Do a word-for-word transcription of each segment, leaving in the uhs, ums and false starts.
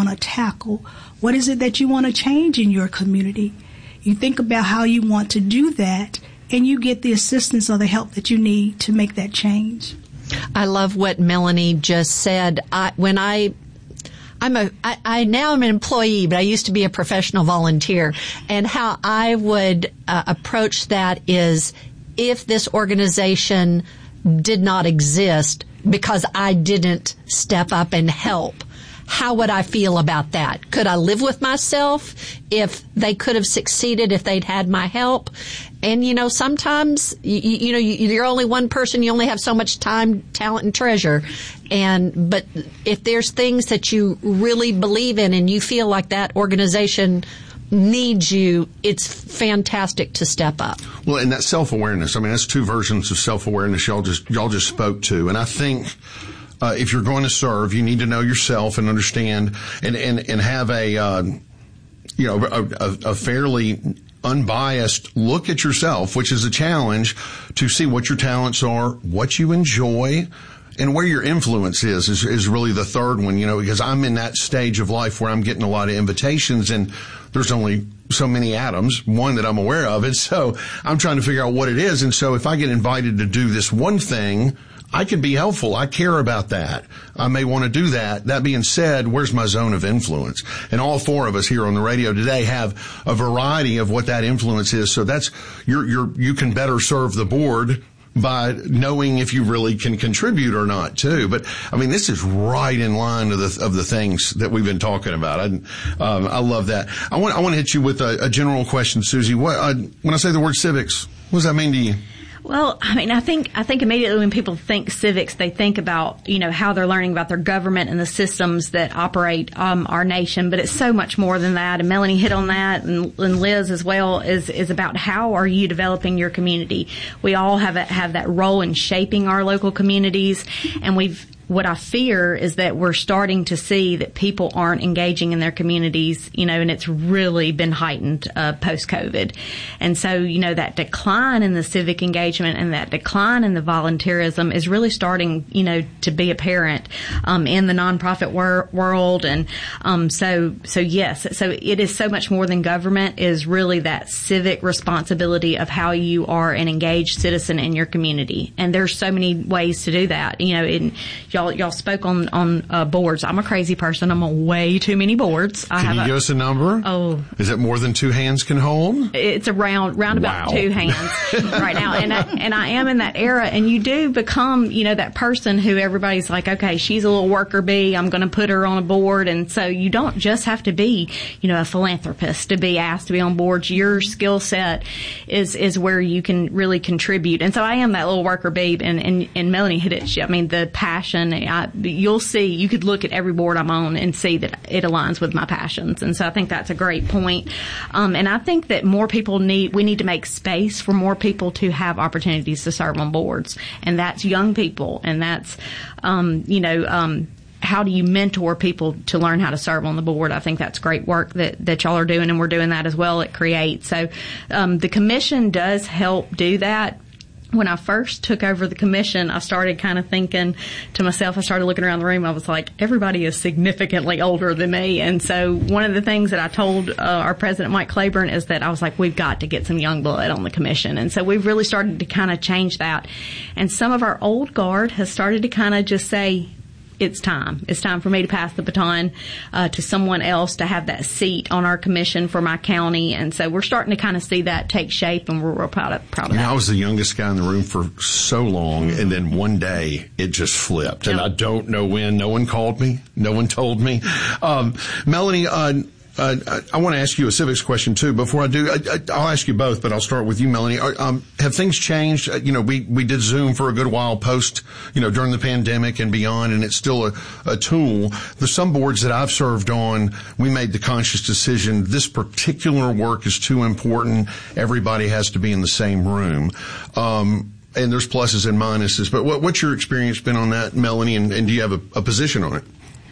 want to tackle? What is it that you want to change in your community? You think about how you want to do that, and you get the assistance or the help that you need to make that change. I love what Melanie just said. I, when I, I'm a, I, I now am an employee, but I used to be a professional volunteer. And how I would uh, approach that is, if this organization did not exist because I didn't step up and help, how would I feel about that? Could I live with myself if they could have succeeded if they'd had my help? And, you know, sometimes, you, you know, you're only one person. You only have so much time, talent, and treasure. And, but if there's things that you really believe in and you feel like that organization needs you, it's fantastic to step up. Well, and that self-awareness, I mean, that's two versions of self-awareness y'all just, y'all just spoke to. And I think, Uh, if you're going to serve, you need to know yourself and understand and, and, and have a, uh, you know, a, a, a fairly unbiased look at yourself, which is a challenge to see what your talents are, what you enjoy, and where your influence is, is, is really the third one, you know, because I'm in that stage of life where I'm getting a lot of invitations and there's only so many atoms, one that I'm aware of. And so I'm trying to figure out what it is. And so if I get invited to do this one thing, I can be helpful. I care about that. I may want to do that. That being said, where's my zone of influence? And all four of us here on the radio today have a variety of what that influence is. So that's, you're, you're, you can better serve the board by knowing if you really can contribute or not too. But I mean, this is right in line of the, of the things that we've been talking about. I, um, I love that. I want, I want to hit you with a, a general question, Susie. What, uh, when I say the word civics, what does that mean to you? Well, I mean, I think I think immediately when people think civics, they think about, you know, how they're learning about their government and the systems that operate um, our nation. But it's so much more than that. And Melanie hit on that, and, and Liz as well, is is about how are you developing your community. We all have a, have that role in shaping our local communities, and we've. What I fear is that we're starting to see that people aren't engaging in their communities, you know, and it's really been heightened uh, post-COVID. And so, you know, that decline in the civic engagement and that decline in the volunteerism is really starting, you know, to be apparent um, in the nonprofit wor- world. And um, so, so yes, so it is so much more than government, is really that civic responsibility of how you are an engaged citizen in your community. And there's so many ways to do that, you know, in y'all Y'all, y'all spoke on on uh, boards. I'm a crazy person. I'm on way too many boards. I can have you a, give us a number? Oh, is it more than two hands can hold? It's around round about wow. two hands right now, and I, and I am in that era. And you do become, you know, that person who everybody's like, okay, she's a little worker bee. I'm going to put her on a board, and so you don't just have to be, you know, a philanthropist to be asked to be on boards. Your skill set is is where you can really contribute. And so I am that little worker bee, and and, and Melanie hit it. I mean, the passion. I, you'll see, you could look at every board I'm on and see that it aligns with my passions. And so I think that's a great point. Um, and I think that more people need, we need to make space for more people to have opportunities to serve on boards. And that's young people. And that's, um, you know, um, how do you mentor people to learn how to serve on the board? I think that's great work that, that y'all are doing, and we're doing that as well at Create. So um, the commission does help do that. When I first took over the commission, I started kind of thinking to myself, I started looking around the room, I was like, everybody is significantly older than me. And so one of the things that I told uh, our president, Mike Claiborne, is that I was like, we've got to get some young blood on the commission. And so we've really started to kind of change that. And some of our old guard has started to kind of just say, it's time. It's time for me to pass the baton uh, to someone else to have that seat on our commission for my county. And so we're starting to kind of see that take shape, and we're real proud of, proud of yeah, that. I was the youngest guy in the room for so long, and then one day it just flipped. And yep. I don't know when. No one called me. No one told me. Um, Melanie, uh, Uh, I, I want to ask you a civics question too. Before I do, I, I, I'll ask you both, but I'll start with you, Melanie. Are, um, have things changed? Uh, you know, we, we did Zoom for a good while post, you know, during the pandemic and beyond, and it's still a, a tool. There's some boards that I've served on, we made the conscious decision, this particular work is too important. Everybody has to be in the same room. Um, and there's pluses and minuses, but what, what's your experience been on that, Melanie, and, and do you have a, a position on it?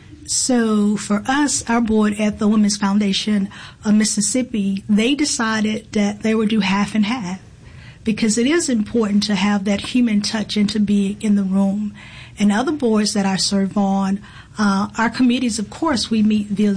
So for us, our board at the Women's Foundation of Mississippi, they decided that they would do half and half because it is important to have that human touch and to be in the room. And other boards that I serve on, uh, our committees, of course, we meet via